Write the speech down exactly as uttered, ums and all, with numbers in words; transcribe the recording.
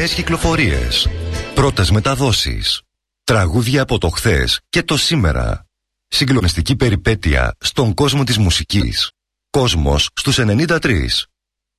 νέες κυκλοφορίες, πρώτες μεταδόσεις, τραγούδια από το χθες και το σήμερα. Συγκλονιστική περιπέτεια στον κόσμο της μουσικής. Κόσμος στους ενενήντα τρία.